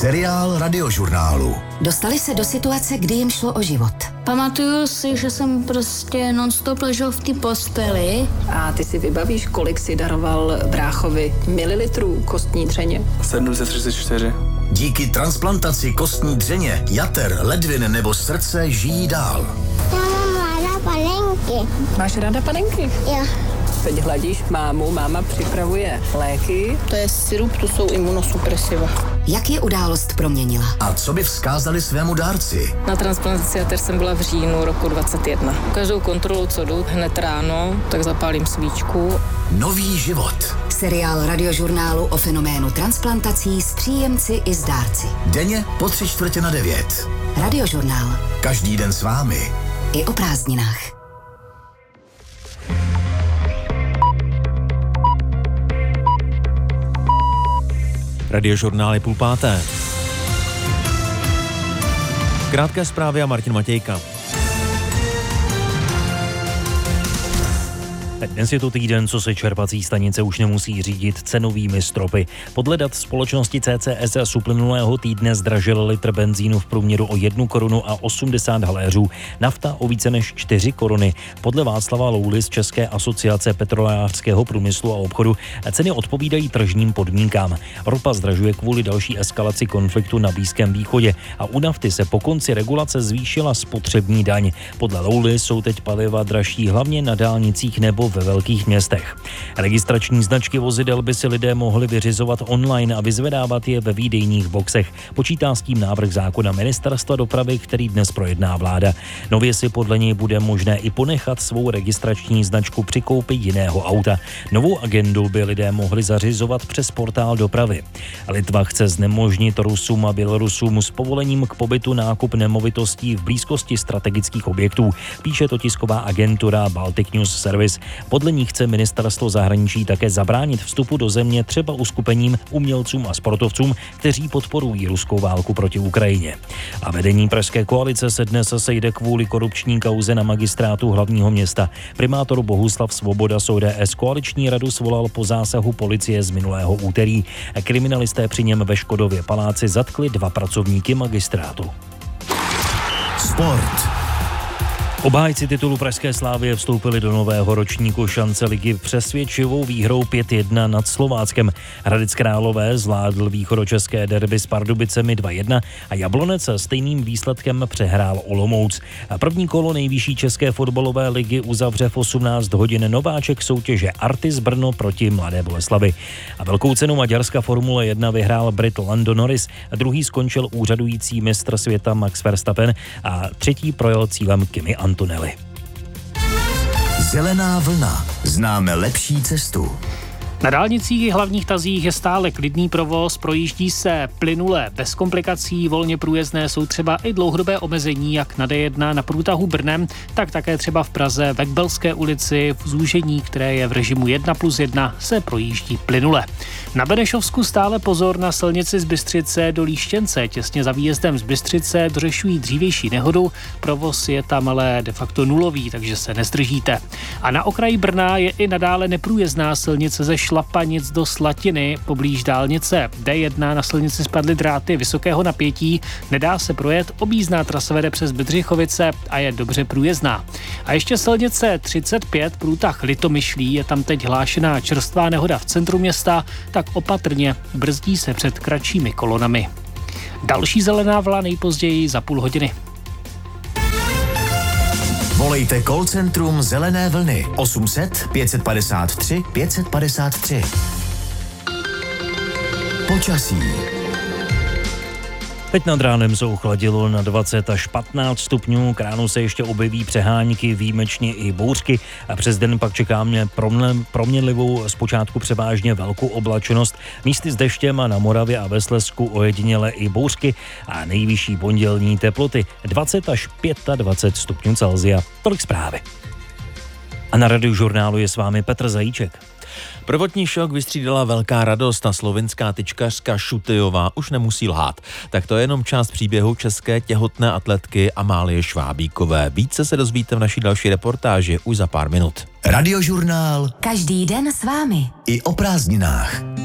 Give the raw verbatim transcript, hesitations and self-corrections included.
Seriál Radiožurnálu. Dostali se do situace, kdy jim šlo o život. Pamatuju si, že jsem prostě non-stop ležel v té posteli. A ty si vybavíš, kolik si daroval bráchovi mililitrů kostní dřeně? sedm set třicet čtyři. Díky transplantaci kostní dřeně, jater, ledvin nebo srdce žijí dál. Já mám ráda panenky. Máš ráda panenky? Jo. Teď hladíš mámu, máma připravuje léky. To je sirup, to jsou imunosupresiva. Jak je událost proměnila? A co by vzkázali svému dárci? Na transplantaci jater jsem byla v říjnu roku dvacet jedna. Každou kontrolu, co jdu, hned ráno, tak zapálím svíčku. Nový život. Seriál Radiožurnálu o fenoménu transplantací s příjemci i s dárci. Denně po tři čtvrtě na devět. Radiožurnál. Každý den s vámi. I o prázdninách. Radiožurnál je půl páté. Krátké zprávy a Martin Matějka. Dnes je to týden, co se čerpací stanice už nemusí řídit cenovými stropy. Podle dat společnosti C C S z uplynulého týdne zdražil litr benzínu v průměru o jednu korunu a osmdesát haléřů, nafta o více než čtyři koruny. Podle Václava Louly z České asociace petrolejářského průmyslu a obchodu ceny odpovídají tržním podmínkám. Ropa zdražuje kvůli další eskalaci konfliktu na Blízkém východě a u nafty se po konci regulace zvýšila spotřební daň. Podle Louly jsou teď paliva dražší hlavně na dálnicích nebo ve velkých městech. Registrační značky vozidel by si lidé mohli vyřizovat online a vyzvedávat je ve výdejních boxech. Počítá s tím návrh zákona Ministerstva dopravy, který dnes projedná vláda. Nově si podle něj bude možné i ponechat svou registrační značku při koupi jiného auta. Novou agendu by lidé mohli zařizovat přes portál dopravy. Litva chce znemožnit Rusům a Bělorusům s povolením k pobytu nákup nemovitostí v blízkosti strategických objektů, píše to tisková agentura Baltic News Service. Podle ní chce ministerstvo zahraničí také zabránit vstupu do země třeba uskupením, umělcům a sportovcům, kteří podporují ruskou válku proti Ukrajině. A vedení pražské koalice se dnes sejde kvůli korupční kauze na magistrátu hlavního města. Primátor Bohuslav Svoboda z O D S koaliční radu svolal po zásahu policie z minulého úterý. Kriminalisté při něm ve Škodově paláci zatkli dva pracovníky magistrátu. Sport. Obhájci titulu pražské Slavie vstoupili do nového ročníku šance ligy přesvědčivou výhrou pět jedna nad Slováckem. Hradec Králové zvládl východočeské derby s Pardubicemi dva jedna a Jablonec stejným výsledkem přehrál Olomouc. První kolo nejvyšší české fotbalové ligy uzavře v osmnáct hodin nováček soutěže Artis Brno proti Mladé Boleslavi. A velkou cenu Maďarska Formule jedna vyhrál Brit Lando Norris, druhý skončil úřadující mistr světa Max Verstappen a třetí projel cílem Kimi Antonelli. Zelená vlna. Známe lepší cestu. Na dálnicích i hlavních tazích je stále klidný provoz, projíždí se plynule bez komplikací, volně průjezdné jsou třeba i dlouhodobé omezení, jak na D jedna na průtahu Brnem, tak také třeba v Praze ve Kbelské ulici v zúžení, které je v režimu jedna plus jedna, se projíždí plynule. Na Benešovsku stále pozor na silnici z Bystřice do Líštěnce, těsně za výjezdem z Bystřice dořešují dřívější nehodu, provoz je tam ale de facto nulový, takže se nezdržíte. A na okraji Brna je i nadále neprůjezdná silnice ze Šlapanic do Slatiny, poblíž dálnice D jedna na silnici spadly dráty vysokého napětí, nedá se projet, objízdná trasa vede přes Bedřichovice a je dobře průjezdná. A ještě silnice třicet pět, průtah Litomyšlí, je tam teď hlášená čerstvá nehoda v centru města, tak opatrně, brzdí se před kratšími kolonami. Další zelená vlna nejpozději za půl hodiny. Volejte call centrum Zelené vlny osm set pět padesát tři pět padesát tři. Počasí. Teď nad ránem se ochladilo na dvacet až patnáct stupňů, k ránu se ještě objeví přehánky, výjimečně i bouřky a přes den pak čeká mě proměnlivou, zpočátku převážně velkou oblačenost, místy s deštěm a na Moravě a ve Slezsku ojediněle i bouřky a nejvyšší pondělní teploty dvacet až dvacet pět stupňů Celsia. Tolik zprávy. A na Radiožurnálu je s vámi Petr Zajíček. Prvotní šok vystřídala velká radost a slovinská tyčkařka Šutejová už nemusí lhát. Tak to je jenom část příběhu české těhotné atletky Amálie Švábíkové. Více se dozvíte v naší další reportáži už za pár minut. Radiožurnál. Každý den s vámi. I o prázdninách.